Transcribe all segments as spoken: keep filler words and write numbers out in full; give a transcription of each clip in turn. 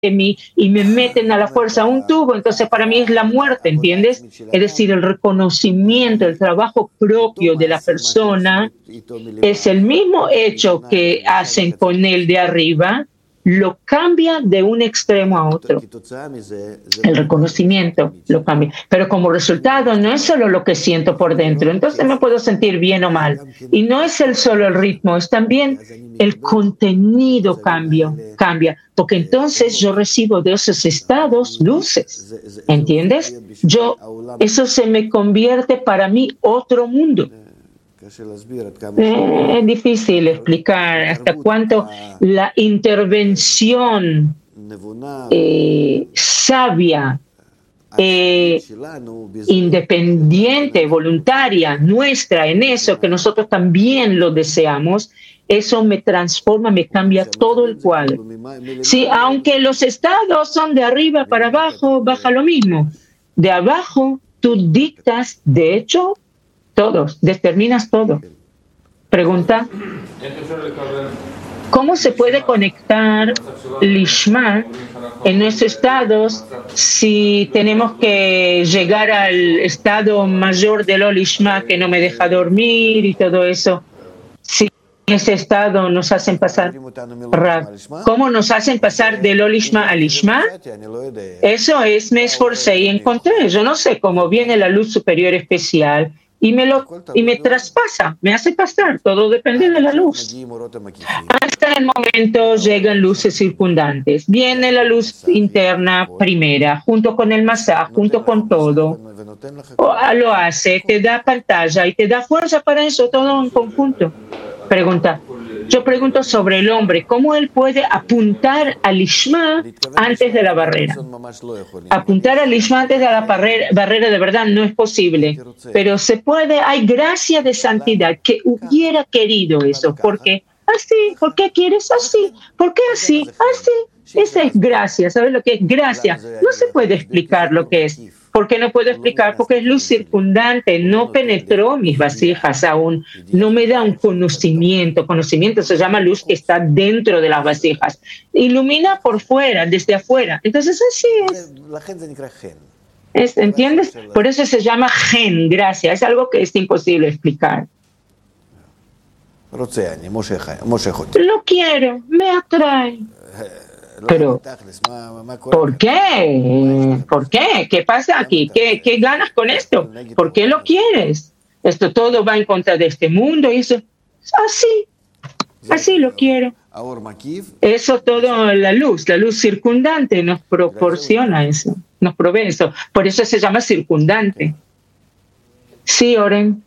de mí y me meten a la fuerza a un tubo, entonces para mí es la muerte, ¿entiendes? Es decir, el reconocimiento, el trabajo propio de la persona es el mismo hecho que hacen con el de arriba, lo cambia de un extremo a otro. El reconocimiento lo cambia. Pero como resultado no es solo lo que siento por dentro, entonces me puedo sentir bien o mal. Y no es el solo el ritmo, es también el contenido cambio, cambia. Porque entonces yo recibo de esos estados luces. ¿Entiendes? Yo, eso se me convierte para mí otro mundo. Eh, es difícil explicar hasta cuánto la intervención eh, sabia, eh, independiente, voluntaria, nuestra en eso, que nosotros también lo deseamos, eso me transforma, me cambia todo el cuadro. Sí, aunque los estados son de arriba para abajo, baja lo mismo. De abajo tú dictas, de hecho, todos, determinas todo. Pregunta, ¿cómo se puede conectar Lishma en nuestros estados si tenemos que llegar al estado mayor de lo Lishma que no me deja dormir y todo eso? Si en ese estado nos hacen pasar, ¿cómo nos hacen pasar de lo Lishma a Lishma? Eso es, me esforcé y encontré. Yo no sé cómo viene la luz superior especial y me lo y me traspasa, me hace pasar, todo depende de la luz. Hasta el momento llegan luces circundantes, viene la luz interna primera, junto con el masaje, junto con todo, o, lo hace, te da pantalla y te da fuerza para eso, todo en conjunto. Pregunta, yo pregunto sobre el hombre, ¿cómo él puede apuntar al Lishma antes de la barrera? Apuntar al Lishma antes de la barrera, barrera de verdad no es posible, pero se puede, hay gracia de santidad que hubiera querido eso, porque así, ¿por qué quieres así? ¿Por qué así? Así, esa es gracia, ¿sabes lo que es gracia? No se puede explicar lo que es. ¿Por qué no puedo explicar? Porque es luz circundante, no penetró mis vasijas aún, no me da un conocimiento. Conocimiento se llama luz que está dentro de las vasijas. Ilumina por fuera, desde afuera. Entonces así es. es ¿Entiendes? Por eso se llama gen, gracia. Es algo que es imposible explicar. Lo quiero, me atrae. Pero, ¿por qué? ¿Por qué? ¿Qué pasa aquí? ¿Qué, qué ganas con esto? ¿Por qué lo quieres? Esto todo va en contra de este mundo y eso. Así, así lo quiero. Eso todo, la luz, la luz circundante nos proporciona eso, nos provee eso. Por eso se llama circundante. Sí, Oren.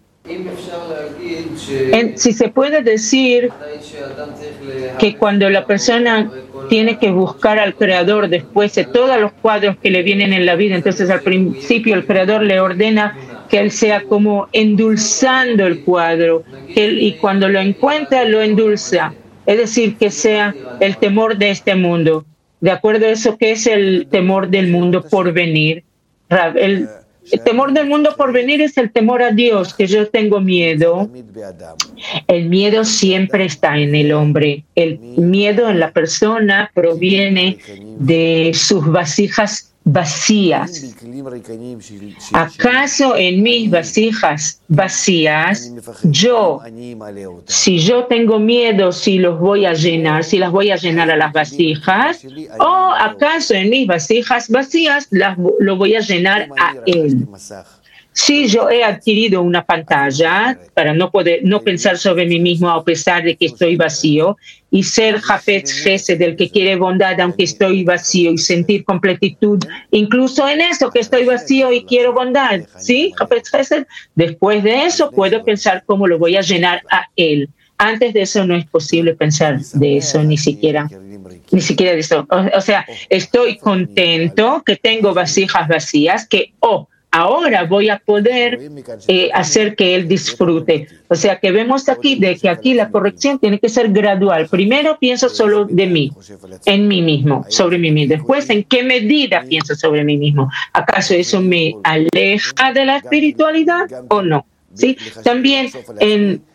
En, si se puede decir que cuando la persona tiene que buscar al Creador después de todos los cuadros que le vienen en la vida, entonces al principio el Creador le ordena que él sea como endulzando el cuadro, él, y cuando lo encuentra lo endulza, es decir, que sea el temor de este mundo. De acuerdo a eso, ¿qué es el temor del mundo por venir? El, El temor del mundo por venir es el temor a Dios, que yo tengo miedo. El miedo siempre está en el hombre. El miedo en la persona proviene de sus vasijas vacías. ¿Acaso en mis vasijas vacías, yo, si yo tengo miedo, si los voy a llenar, si las voy a llenar a las vasijas, o acaso en mis vasijas vacías las, lo voy a llenar a él? Si yo he adquirido una pantalla para no poder no pensar sobre mí mismo a pesar de que estoy vacío y ser Hafetz Chesed, del que quiere bondad aunque estoy vacío, y sentir completitud incluso en eso que estoy vacío y quiero bondad, ¿sí? Hafetz Chesed. Después de eso puedo pensar cómo lo voy a llenar a él. Antes de eso no es posible pensar de eso, ni siquiera. Ni siquiera de eso. O, o sea, estoy contento que tengo vasijas vacías que, oh, ahora voy a poder eh, hacer que él disfrute. O sea que vemos aquí de que aquí la corrección tiene que ser gradual. Primero pienso solo de mí, en mí mismo, sobre mí mismo. Después, ¿en qué medida pienso sobre mí mismo? ¿Acaso eso me aleja de la espiritualidad o no? ¿Sí? También en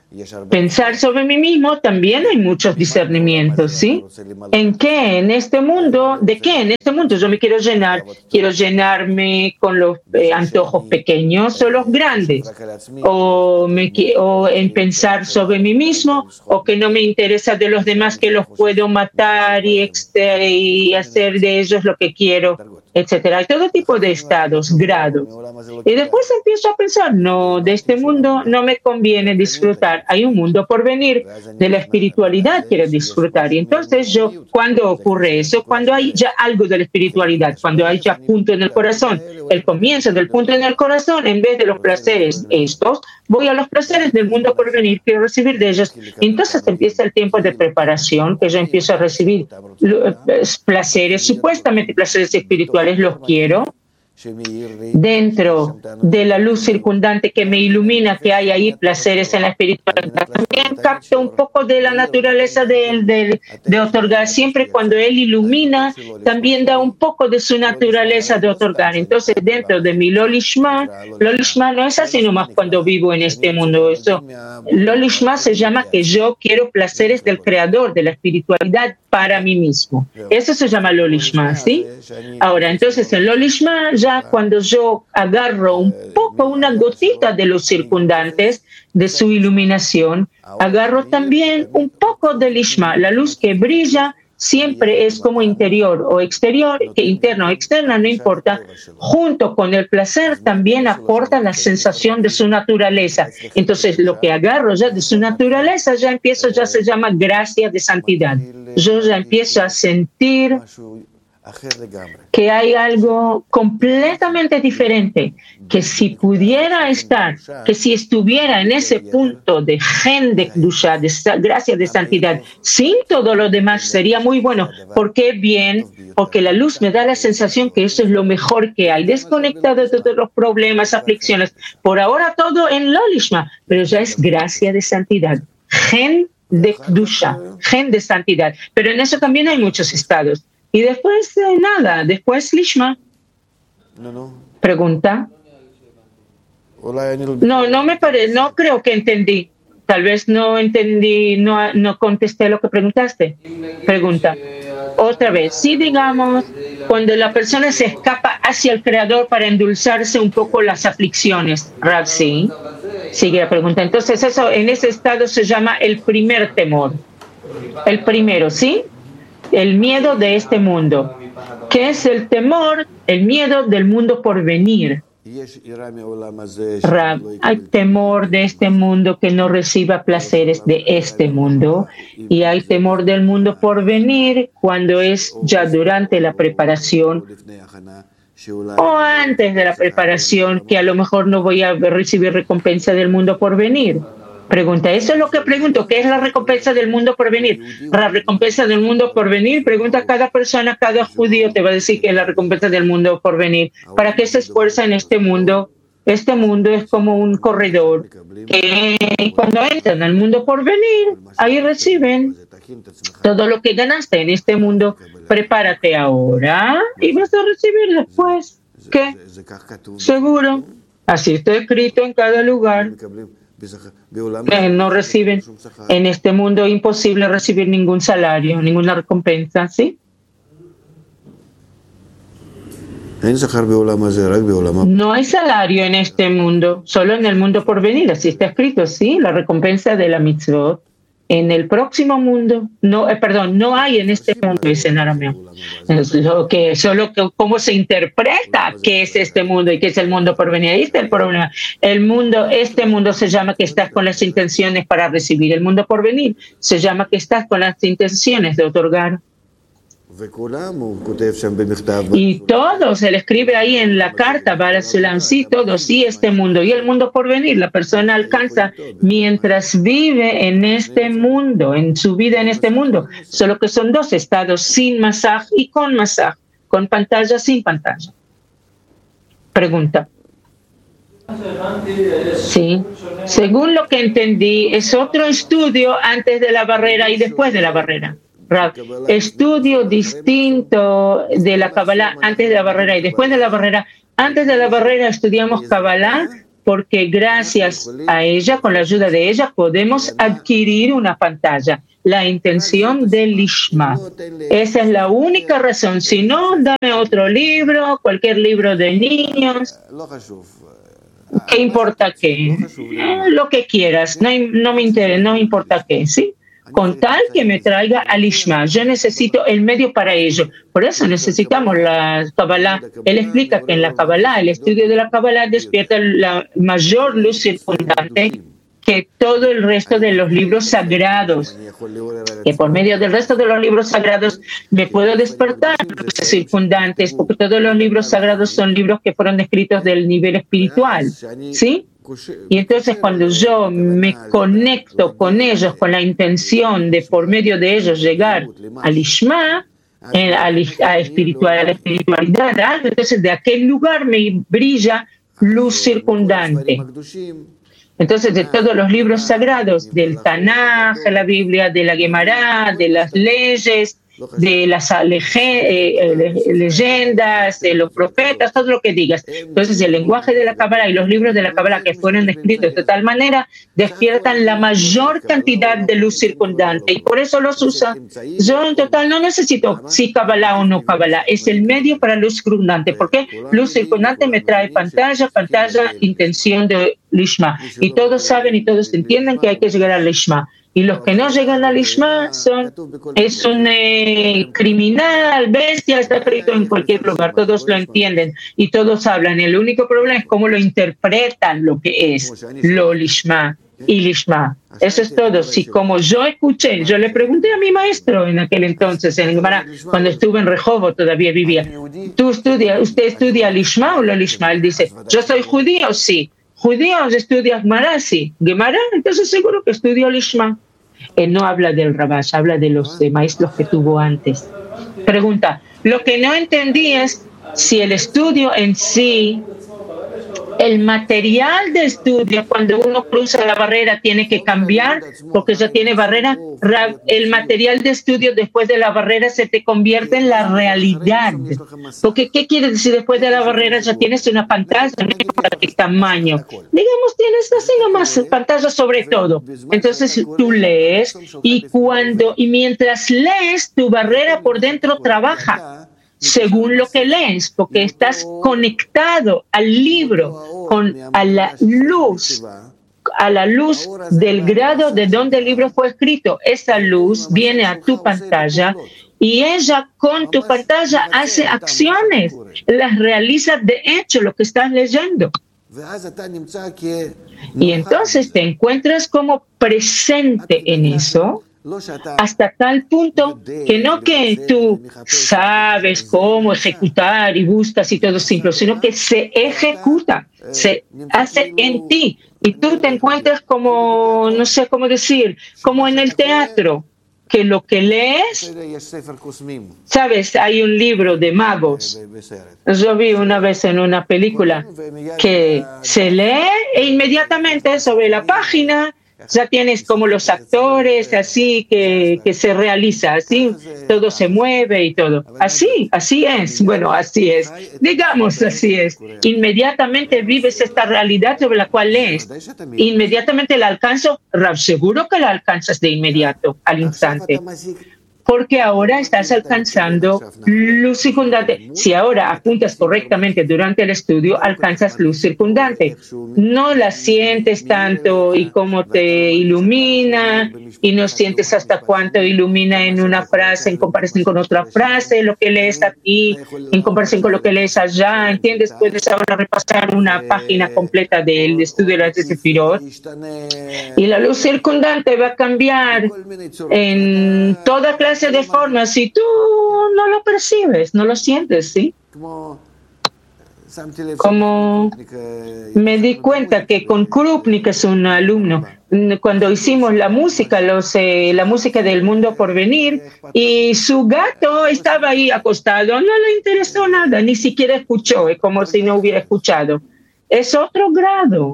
pensar sobre mí mismo, también hay muchos discernimientos, ¿sí? ¿En qué? En este mundo, ¿de qué? En este mundo yo me quiero llenar. Quiero llenarme con los eh, antojos pequeños o los grandes. O, me, o en pensar sobre mí mismo, o que no me interesa de los demás, que los puedo matar y, y hacer de ellos lo que quiero, etcétera. Hay todo tipo de estados, grados. Y después empiezo a pensar, no, de este mundo no me conviene disfrutar. Hay un mundo por venir, de la espiritualidad quiero disfrutar. Y entonces yo, ¿cuándo ocurre eso? Cuando hay ya algo de la espiritualidad, cuando hay ya punto en el corazón, el comienzo del punto en el corazón, en vez de los placeres estos, voy a los placeres del mundo por venir, quiero recibir de ellos. Y entonces empieza el tiempo de preparación, que yo empiezo a recibir placeres, supuestamente placeres espirituales, los quiero. Dentro de la luz circundante que me ilumina, que hay ahí placeres en la espiritualidad. También capto un poco de la naturaleza de, de, de otorgar. Siempre cuando Él ilumina, también da un poco de su naturaleza de otorgar. Entonces, dentro de mi Lolishma, Lolishma no es así nomás cuando vivo en este mundo. Eso, Lolishma se llama que yo quiero placeres del Creador, de la espiritualidad para mí mismo. Eso se llama Lolishma, ¿sí? Ahora, entonces, en Lolishma ya cuando yo agarro un poco, una gotita de los circundantes, de su iluminación, agarro también un poco del Lishma. La luz que brilla siempre es como interior o exterior, que interno o externa, no importa. Junto con el placer también aporta la sensación de su naturaleza. Entonces, lo que agarro ya de su naturaleza, ya empiezo, ya se llama gracia de santidad. Yo ya empiezo a sentir que hay algo completamente diferente, que si pudiera estar, que si estuviera en ese punto de gen de Kedusha, de gracia de santidad, sin todo lo demás sería muy bueno. ¿Por qué bien? Porque la luz me da la sensación que eso es lo mejor que hay, desconectado de todos los problemas, aflicciones. Por ahora todo en Lolishma, pero ya es gracia de santidad, gen de Kedusha, gen de santidad. Pero en eso también hay muchos estados. Y después, eh, nada, después Lishma. Pregunta. No, no me parece, no creo que entendí. Tal vez no entendí, no, no contesté lo que preguntaste. Pregunta. Otra vez, si digamos, cuando la persona se escapa hacia el Creador para endulzarse un poco las aflicciones, Rav, sí. Sigue la pregunta. Entonces, eso en ese estado se llama el primer temor. El primero, ¿sí? El miedo de este mundo. ¿Qué es el temor? El miedo del mundo por venir. Rab, hay temor de este mundo que no reciba placeres de este mundo, y hay temor del mundo por venir cuando es ya durante la preparación o antes de la preparación, que a lo mejor no voy a recibir recompensa del mundo por venir. Pregunta, eso es lo que pregunto, ¿qué es la recompensa del mundo por venir? La recompensa del mundo por venir, pregunta a cada persona, cada judío te va a decir que es la recompensa del mundo por venir. ¿Para qué se esfuerza en este mundo? Este mundo es como un corredor que cuando entran al mundo por venir, ahí reciben todo lo que ganaste en este mundo. Prepárate ahora y vas a recibir después. ¿Qué? Seguro. Así está escrito en cada lugar. No reciben en este mundo, imposible recibir ningún salario, ninguna recompensa, ¿sí? No hay salario en este mundo, solo en el mundo por venir, así está escrito, ¿sí? La recompensa de la mitzvot. En el próximo mundo, no, eh, perdón, no hay en este mundo, dice en arameo. Es lo que, solo que, cómo se interpreta qué es este mundo y qué es el mundo por venir. Ahí está el problema. El mundo, este mundo se llama que estás con las intenciones para recibir. El mundo por venir se llama que estás con las intenciones de otorgar. Y todo se le escribe ahí en la carta, Barasulam, sí, todo, sí, este mundo y el mundo por venir. La persona alcanza mientras vive en este mundo, en su vida en este mundo. Solo que son dos estados, sin masaj y con masaj, con pantalla, sin pantalla. Pregunta. Sí, según lo que entendí, es otro estudio antes de la barrera y después de la barrera. Estudio distinto de la Kabbalah antes de la barrera y después de la barrera. Antes de la barrera estudiamos Kabbalah porque gracias a ella, con la ayuda de ella, podemos adquirir una pantalla. La intención del Lishma. Esa es la única razón. Si no, dame otro libro, cualquier libro de niños. ¿Qué importa qué? Eh, lo que quieras, no, no me interesa, no importa qué, ¿sí? Con tal que me traiga al Lishma. Yo necesito el medio para ello. Por eso necesitamos la Kabbalah. Él explica que en la Kabbalah, el estudio de la Kabbalah despierta la mayor luz circundante que todo el resto de los libros sagrados. Que por medio del resto de los libros sagrados me puedo despertar luces circundantes, porque todos los libros sagrados son libros que fueron escritos del nivel espiritual, ¿sí? Y entonces cuando yo me conecto con ellos, con la intención de por medio de ellos llegar al Lishma, a la espiritualidad, entonces de aquel lugar me brilla luz circundante. Entonces, de todos los libros sagrados, del Tanaj, de la Biblia, de la Gemara, de las leyes, de las leyendas, de los profetas, todo lo que digas. Entonces, el lenguaje de la Kabbalah y los libros de la Kabbalah que fueron escritos de tal manera despiertan la mayor cantidad de luz circundante y por eso los usa. Yo en total no necesito si Kabbalah o no Kabbalah, es el medio para luz circundante. ¿Por qué? Luz circundante me trae pantalla, pantalla, intención de Lishma. Y todos saben y todos entienden que hay que llegar al Lishma. Y los que no llegan al Lishma son, es un eh, criminal, bestia, está escrito en cualquier lugar, todos lo entienden y todos hablan. El único problema es cómo lo interpretan lo que es lo Lishma y Lishma. Eso es todo. Si como yo escuché, yo le pregunté a mi maestro en aquel entonces, en Gemara, cuando estuve en Rehovot, todavía vivía, ¿tú estudia, ¿usted estudia Lishma o lo Lishma? Él dice, yo soy judío, sí. Judíos estudian Gemara, sí. Gemara, entonces seguro que estudió Lishma. Él no habla del Rabash, habla de los de maestros que tuvo antes. Pregunta, lo que no entendí es si el estudio en sí, el material de estudio, cuando uno cruza la barrera, tiene que cambiar, porque ya tiene barrera. El material de estudio después de la barrera se te convierte en la realidad. Porque, ¿qué quiere decir después de la barrera? Ya tienes una pantalla, no importa qué tamaño. Digamos, tienes así nomás pantalla sobre todo. Entonces tú lees y cuando y mientras lees, tu barrera por dentro trabaja según lo que lees, porque estás conectado al libro, con a la luz, a la luz del grado de donde el libro fue escrito. Esa luz viene a tu pantalla y ella con tu pantalla hace acciones, las realiza de hecho lo que estás leyendo. Y entonces te encuentras como presente en eso, hasta tal punto que no que tú sabes cómo ejecutar y buscas y todo simple, sino que se ejecuta, se hace en ti y tú te encuentras como, no sé cómo decir, como en el teatro, que lo que lees, sabes, hay un libro de magos. Yo vi una vez en una película que se lee e inmediatamente sobre la página ya tienes como los actores así que, que se realiza, así todo se mueve y todo. Así, así es. Bueno, así es. Digamos, así es. Inmediatamente vives esta realidad sobre la cual lees. Inmediatamente la alcanzo. Seguro que la alcanzas de inmediato, al instante. Porque ahora estás alcanzando luz circundante. Si ahora apuntas correctamente durante el estudio, alcanzas luz circundante. No la sientes tanto y cómo te ilumina, y no sientes hasta cuánto ilumina en una frase en comparación con otra frase, lo que lees aquí en comparación con lo que lees allá. ¿Entiendes? Puedes ahora repasar una página completa del estudio de la Sefirot y la luz circundante va a cambiar en toda clase de formas si tú no lo percibes, no lo sientes, ¿sí? Como me di cuenta que con Krupnik, que es un alumno, cuando hicimos la música, los, eh, la música del mundo por venir, y su gato estaba ahí acostado, no le interesó nada, ni siquiera escuchó, es como si no hubiera escuchado. Es otro grado.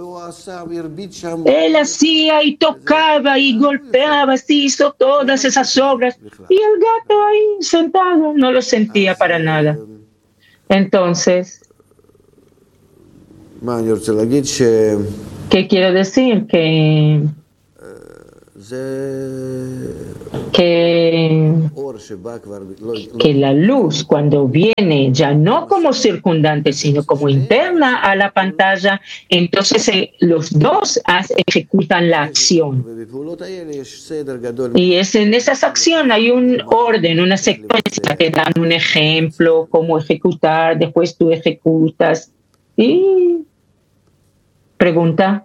Él hacía y tocaba y golpeaba, así hizo todas esas obras, y el gato ahí sentado no lo sentía para nada. Entonces, ¿Qué quiero decir? Que, que, que la luz, cuando viene ya no como circundante, sino como interna a la pantalla, entonces eh, los dos as- ejecutan la acción. Y es en esas acciones hay un orden, una secuencia, te dan un ejemplo, cómo ejecutar, después tú ejecutas. Y pregunta.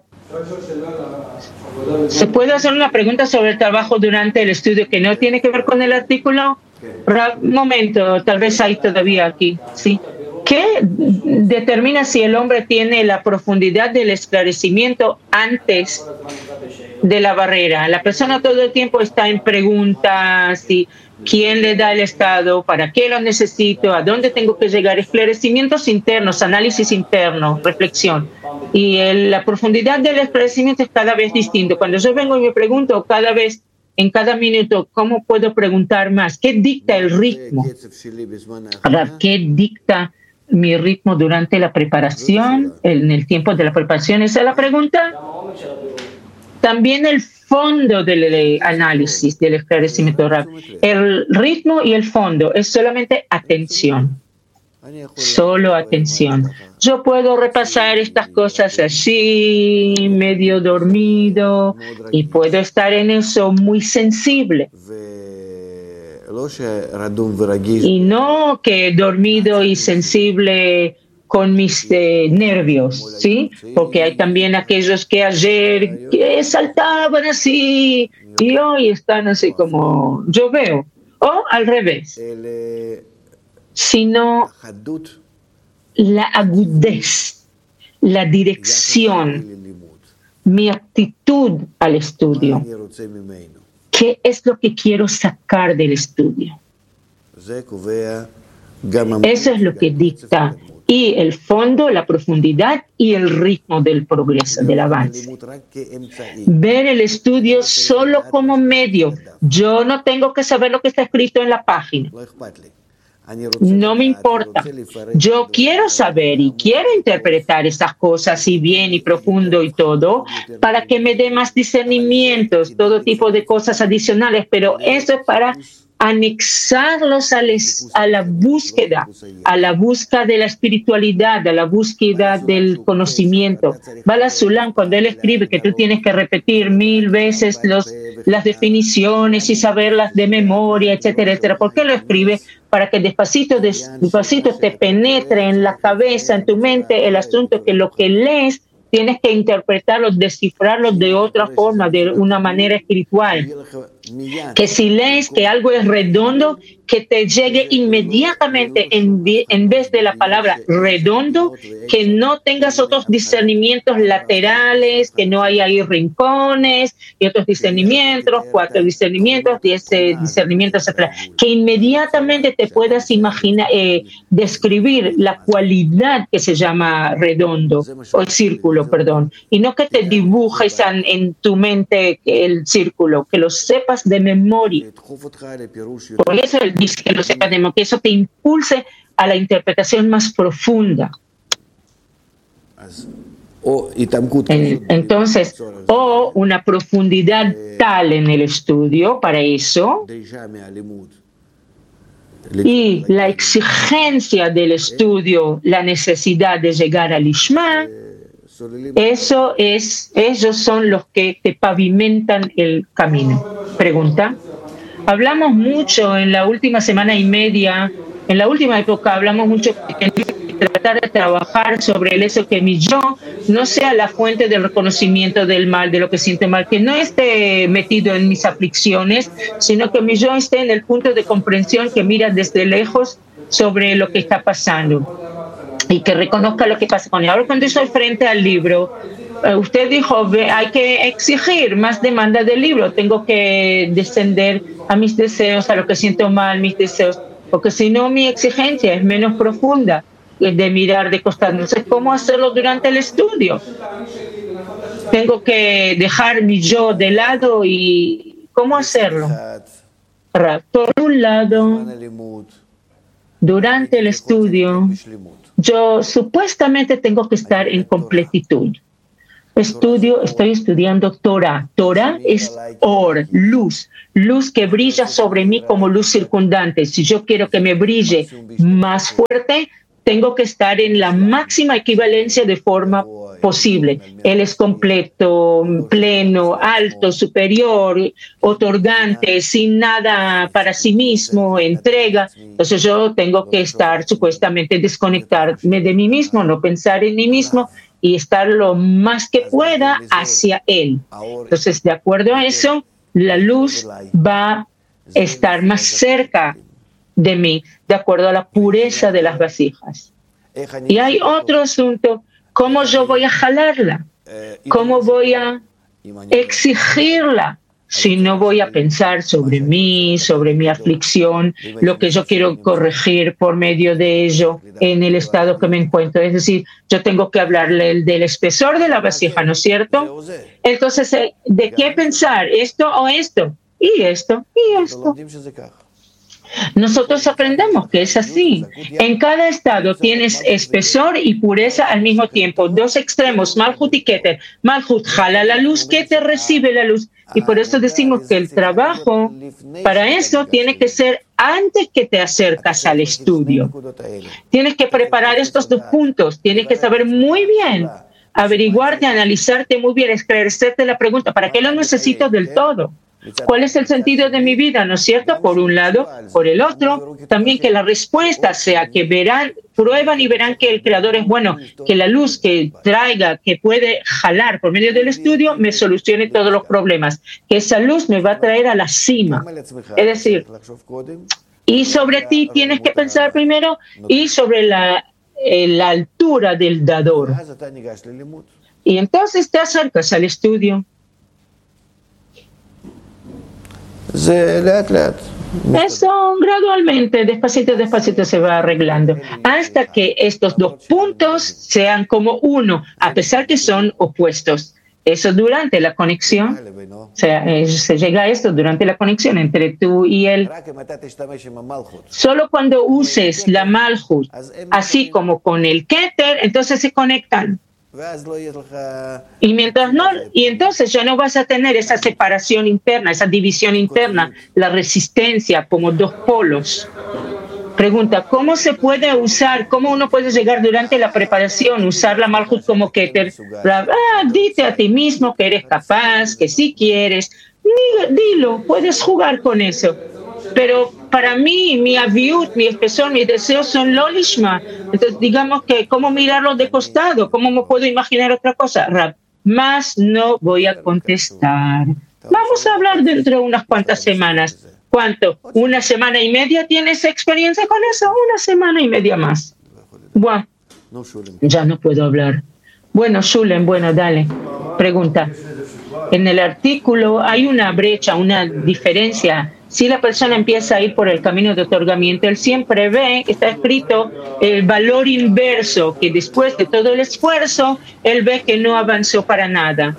¿Se puede hacer una pregunta sobre el trabajo durante el estudio que no tiene que ver con el artículo? Un momento, tal vez hay todavía aquí. ¿Sí? ¿Qué determina si el hombre tiene la profundidad del esclarecimiento antes de la barrera? La persona todo el tiempo está en preguntas y quién le da el estado, para qué lo necesito, a dónde tengo que llegar, esclarecimientos internos, análisis interno, reflexión. Y el, la profundidad del esclarecimiento es cada vez distinto. Cuando yo vengo y me pregunto cada vez, en cada minuto, ¿cómo puedo preguntar más? ¿Qué dicta el ritmo? Ahora, ¿qué dicta mi ritmo durante la preparación, en el tiempo de la preparación? Esa es la pregunta. También el fondo del análisis, del esclarecimiento. El ritmo y el fondo es solamente atención. Solo atención. Yo puedo repasar estas cosas así, medio dormido, y puedo estar en eso muy sensible. Y no que dormido y sensible con mis eh, nervios, ¿sí? Porque hay también aquellos que ayer que saltaban así y hoy están así como yo veo. O al revés. Sino la agudez, la dirección, mi actitud al estudio. ¿Qué es lo que quiero sacar del estudio? Eso es lo que dicta. Y el fondo, la profundidad y el ritmo del progreso, del avance. Ver el estudio solo como medio. Yo no tengo que saber lo que está escrito en la página. No me importa. Yo quiero saber y quiero interpretar esas cosas así bien y profundo y todo para que me dé más discernimientos, todo tipo de cosas adicionales, pero eso es para anexarlos a, les, a la búsqueda, a la búsqueda de la espiritualidad, a la búsqueda del conocimiento. Bala Sulam, cuando él escribe que tú tienes que repetir mil veces los, las definiciones y saberlas de memoria, etcétera, etcétera, ¿por qué lo escribe? Para que despacito, despacito te penetre en la cabeza, en tu mente, el asunto que lo que lees tienes que interpretarlo, descifrarlo de otra forma, de una manera espiritual. Que si lees que algo es redondo, que te llegue inmediatamente en, en vez de la palabra redondo, que no tengas otros discernimientos laterales, que no haya ahí rincones y otros discernimientos, cuatro discernimientos, diez eh, discernimientos, etcétera. Que inmediatamente te puedas imaginar, eh, describir la cualidad que se llama redondo o el círculo, perdón, y no que te dibujes en, en tu mente el círculo, que lo sepas de memoria. Por eso él dice que lo sepas de memoria, que eso te impulse a la interpretación más profunda. Entonces, o una profundidad tal en el estudio para eso, y la exigencia del estudio, la necesidad de llegar al Lishma, eso es, ellos son los que te pavimentan el camino. Pregunta. Hablamos mucho en la última semana y media, en la última época hablamos mucho de tratar de trabajar sobre el eso que mi yo no sea la fuente del reconocimiento del mal, de lo que siente mal, que no esté metido en mis aflicciones, sino que mi yo esté en el punto de comprensión que mira desde lejos sobre lo que está pasando y que reconozca lo que pasa con él. Ahora cuando estoy frente al libro, usted dijo, hay que exigir más demanda del libro, tengo que descender a mis deseos, a lo que siento mal, mis deseos, porque si no mi exigencia es menos profunda de mirar de costado. Entonces, ¿cómo hacerlo durante el estudio? Tengo que dejar mi yo de lado y ¿cómo hacerlo? Por un lado, Durante el estudio, yo supuestamente tengo que estar en completitud. Estudio, estoy estudiando Torah. Torah es or, luz, luz que brilla sobre mí como luz circundante. Si yo quiero que me brille más fuerte, tengo que estar en la máxima equivalencia de forma posible. Él es completo, pleno, alto, superior, otorgante, sin nada para sí mismo, entrega. Entonces yo tengo que estar supuestamente desconectarme de mí mismo, no pensar en mí mismo y estar lo más que pueda hacia Él. Entonces, de acuerdo a eso, la luz va a estar más cerca de mí, de acuerdo a la pureza de las vasijas. Y hay otro asunto, ¿cómo yo voy a jalarla? ¿Cómo voy a exigirla? Si no voy a pensar sobre mí, sobre mi aflicción, lo que yo quiero corregir por medio de ello en el estado que me encuentro. Es decir, yo tengo que hablarle del espesor de la vasija, ¿no es cierto? Entonces, ¿de qué pensar? ¿Esto o esto? Y esto, y esto. Nosotros aprendemos que es así. En cada estado tienes espesor y pureza al mismo tiempo. Dos extremos, Malhut y Keter. Malhut jala la luz, Keter recibe la luz. Y por eso decimos que el trabajo para eso tiene que ser antes que te acercas al estudio. Tienes que preparar estos dos puntos. Tienes que saber muy bien, averiguarte, analizarte muy bien, esclarecerte la pregunta. ¿Para qué lo necesito del todo? ¿Cuál es el sentido de mi vida? ¿No es cierto? Por un lado, por el otro, también que la respuesta sea que verán, prueban y verán que el Creador es bueno, que la luz que traiga, que puede jalar por medio del estudio, me solucione todos los problemas, que esa luz me va a traer a la cima. Es decir, y sobre ti tienes que pensar primero y sobre la, eh, la altura del dador. Y entonces te acercas al estudio. Eso gradualmente, despacito, despacito se va arreglando, hasta que estos dos puntos sean como uno, a pesar que son opuestos. Eso durante la conexión, o sea, se llega a esto durante la conexión entre tú y él. Solo cuando uses la Malhut, así como con el Keter, entonces se conectan. Y mientras no, y entonces ya no vas a tener esa separación interna, esa división interna, la resistencia como dos polos. Pregunta, ¿cómo se puede usar, cómo uno puede llegar durante la preparación, usar la Malhut como Keter? Ah, dite a ti mismo que eres capaz, que sí quieres, dilo, puedes jugar con eso. Pero para mí, mi aviut, mi espesor, mis deseos son lo lishma. Entonces, digamos que, ¿cómo mirarlo de costado? ¿Cómo me puedo imaginar otra cosa? Rab, más no voy a contestar. Vamos a hablar dentro de unas cuantas semanas. ¿Cuánto? ¿Una semana y media tienes experiencia con eso? Una semana y media más. Bueno, ya no puedo hablar. Bueno, Shulem, bueno, dale. Pregunta. En el artículo hay una brecha, una diferencia. Si la persona empieza a ir por el camino de otorgamiento, él siempre ve que está escrito el valor inverso, que después de todo el esfuerzo, él ve que no avanzó para nada.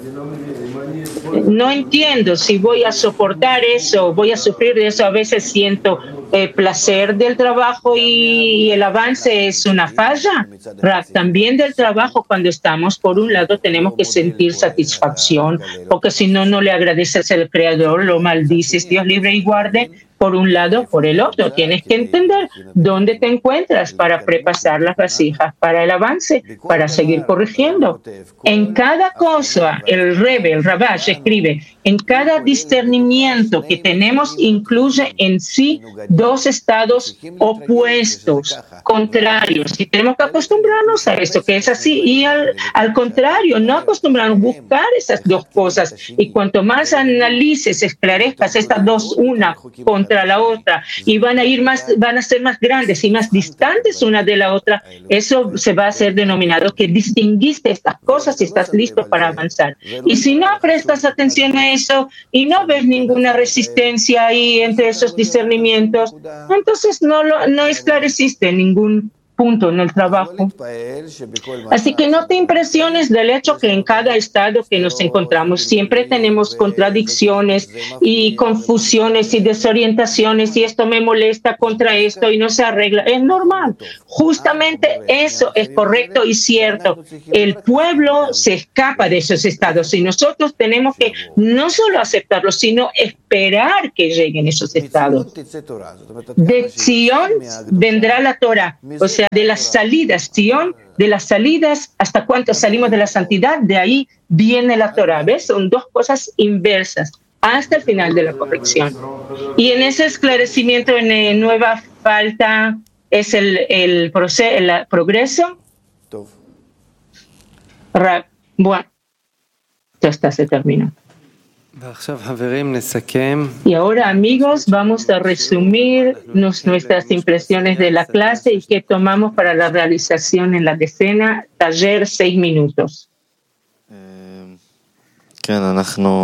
No entiendo si voy a soportar eso, voy a sufrir de eso. A veces siento eh, placer del trabajo y, y el avance es una falla. También del trabajo, cuando estamos, por un lado, tenemos que sentir satisfacción, porque si no, no le agradeces al Creador, lo maldices, Dios libre y guarde. Por un lado, por el otro, tienes que entender dónde te encuentras para prepasar las vasijas para el avance, para seguir corrigiendo. En cada cosa, el Rebbe, el Rabash escribe, en cada discernimiento que tenemos incluye en sí dos estados opuestos, contrarios. Y tenemos que acostumbrarnos a esto, que es así. Y al, al contrario, no acostumbrarnos a buscar esas dos cosas. Y cuanto más analices, esclarezcas estas dos, una contra la otra, y van a ir más, van a ser más grandes y más distantes una de la otra, eso se va a hacer denominado que distinguiste estas cosas y estás listo para avanzar. Y si no prestas atención a eso y no ves ninguna resistencia ahí entre esos discernimientos, entonces no, lo, no esclareciste ningún punto en el trabajo. Así que no te impresiones del hecho que en cada estado que nos encontramos siempre tenemos contradicciones y confusiones y desorientaciones, y esto me molesta contra esto y no se arregla. Es normal. Justamente eso es correcto y cierto. El pueblo se escapa de esos estados y nosotros tenemos que no solo aceptarlos, sino esperar que lleguen esos estados. De Sion vendrá la Torah, o sea, de las salidas, Sion, de las salidas, hasta cuánto salimos de la santidad, de ahí viene la Torah. ¿Ves? Son dos cosas inversas, hasta el final de la corrección. Y en ese esclarecimiento, en eh, nueva falta, es el, el, proceso, el progreso. Ra, bueno, ya está, se terminó. Y ahora, amigos, vamos a resumir nos, nuestras impresiones de la clase y qué tomamos para la realización en la decena, taller seis minutos. El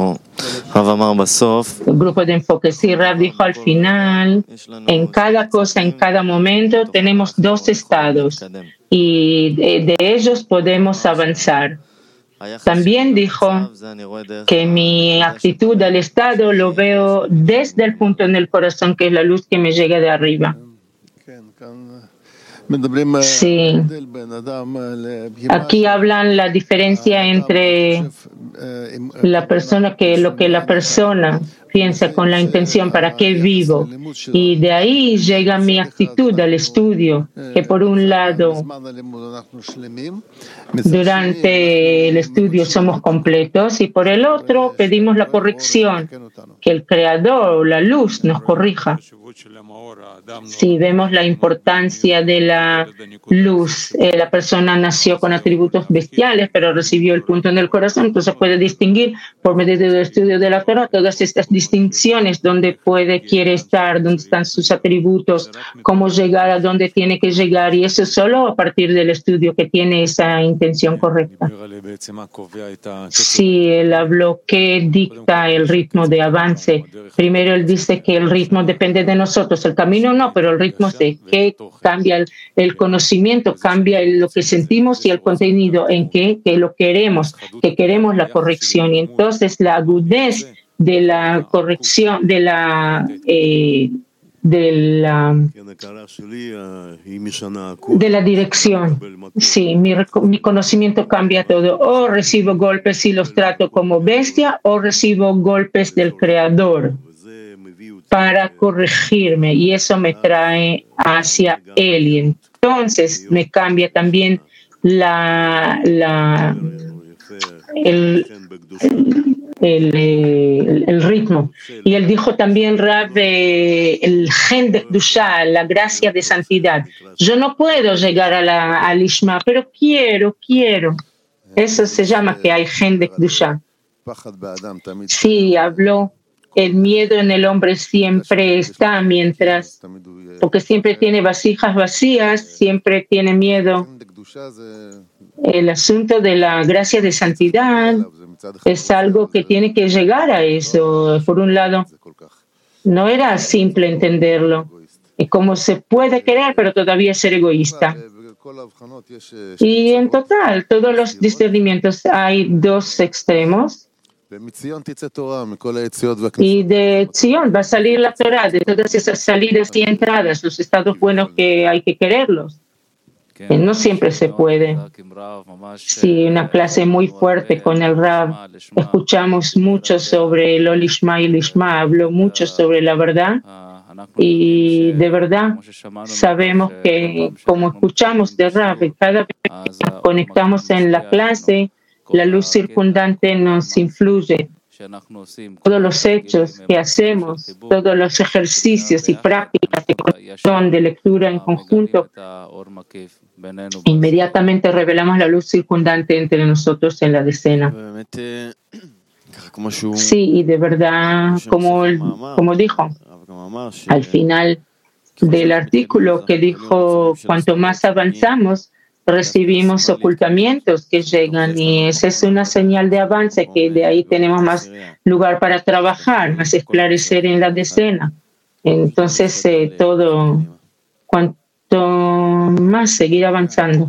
grupo de enfoque, sí, Rab dijo al final, en cada cosa, en cada momento, tenemos dos estados y de, de ellos podemos avanzar. También dijo que mi actitud al estado lo veo desde el punto en el corazón, que es la luz que me llega de arriba. Sí. Aquí hablan la diferencia entre la persona que lo que la persona piensa con la intención para qué vivo, y de ahí llega mi actitud al estudio, que por un lado durante el estudio somos completos y por el otro pedimos la corrección, que el Creador, la luz, nos corrija. Si vemos la importancia de la luz, eh, la persona nació con atributos bestiales, pero recibió el punto en el corazón, entonces puede distinguir por medio del estudio de la Torah todas estas distinciones, dónde puede, quiere estar, dónde están sus atributos, cómo llegar a dónde tiene que llegar, y eso solo a partir del estudio que tiene esa intención correcta. Sí, él habló que dicta el ritmo de avance. Primero él dice que el ritmo depende de nosotros, el camino no, pero el ritmo sí, que cambia el, el conocimiento, cambia el, lo que sentimos y el contenido en que, que lo queremos, que queremos la corrección. Y entonces la agudez de la corrección, de la... Eh, de la, de la dirección. Sí, mi, mi conocimiento cambia todo. O recibo golpes y los trato como bestia, o recibo golpes del Creador para corregirme, y eso me trae hacia Él. Y entonces me cambia también la, la, el, el, el, el ritmo. Y él dijo también, Rab, eh, el gen de Kedusha, la gracia de santidad. Yo no puedo llegar a la, al Ishma, pero quiero, quiero. Eso se llama que hay gen de Kedusha. Sí, habló. El miedo en el hombre siempre está, mientras, porque siempre tiene vasijas vacías, siempre tiene miedo. El asunto de la gracia de santidad es algo que tiene que llegar a eso. Por un lado, no era simple entenderlo. Y cómo se puede querer, pero todavía ser egoísta. Y en total, todos los discernimientos hay dos extremos. Y de Sion va a salir la Torah, de todas esas salidas y entradas, los estados buenos que hay que quererlos. Que no siempre se puede. Sí, una clase muy fuerte con el Rab. Escuchamos mucho sobre el Olishma y el Lishma, habló mucho sobre la verdad. Y de verdad sabemos que, como escuchamos de Rab, cada vez que nos conectamos en la clase, la luz circundante nos influye. Todos los hechos que hacemos, todos los ejercicios y prácticas de conexión, de lectura en conjunto, inmediatamente revelamos la luz circundante entre nosotros en la decena. Sí, y de verdad, como, como dijo al final del artículo, que dijo, cuanto más avanzamos, recibimos ocultamientos que llegan, y esa es una señal de avance, que de ahí tenemos más lugar para trabajar, más esclarecer en la decena. Entonces, eh, todo, cuan, gusto más seguir avanzando.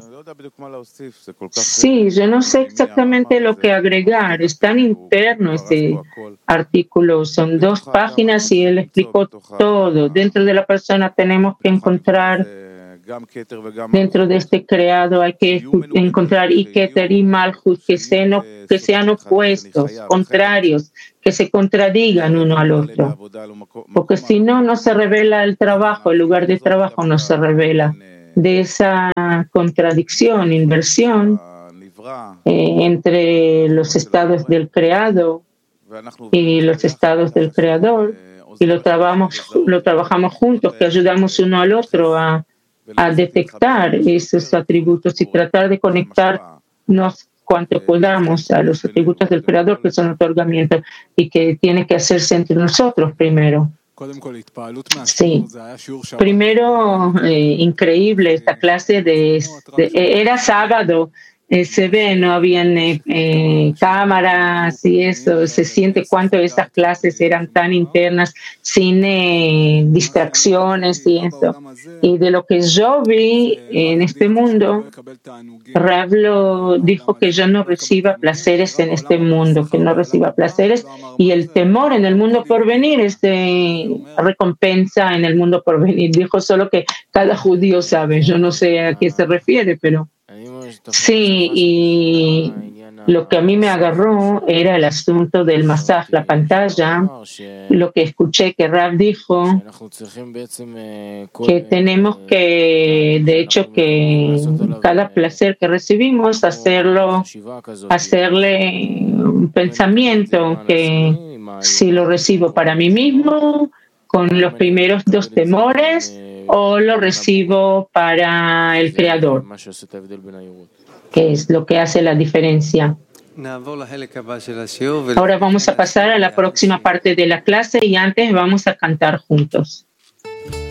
Sí, yo no sé exactamente lo que agregar. Es tan interno este artículo. Son dos páginas y él explicó todo. Dentro de la persona tenemos que encontrar, dentro de este creado hay que encontrar y Keter y Malhut, que sean, que sean opuestos, contrarios, que se contradigan uno al otro. Porque si no, no se revela el trabajo, el lugar de trabajo no se revela. De esa contradicción, inversión eh, entre los estados del creado y los estados del creador, y lo trabajamos, lo trabajamos juntos, que ayudamos uno al otro a, a detectar esos atributos y tratar de conectarnos cuanto podamos a los atributos del creador, que son otorgamientos y que tiene que hacerse entre nosotros primero. Sí, primero, eh, increíble esta clase de, de era sábado, eh, se ve, no habían eh, eh, cámaras y eso, se siente cuánto estas clases eran tan internas, sin eh, distracciones y eso. Y de lo que yo vi en este mundo, Rablo dijo que yo no reciba placeres en este mundo, que no reciba placeres, y el temor en el mundo por venir es de recompensa en el mundo por venir. Dijo solo que cada judío sabe, yo no sé a qué se refiere, pero sí, y lo que a mí me agarró era el asunto del masaj, la pantalla, lo que escuché que Rab dijo, que tenemos que, de hecho, que cada placer que recibimos, hacerlo, hacerle un pensamiento, que si lo recibo para mí mismo, con los primeros dos temores, o lo recibo para el Creador, que es lo que hace la diferencia. Ahora vamos a pasar a la próxima parte de la clase y antes vamos a cantar juntos.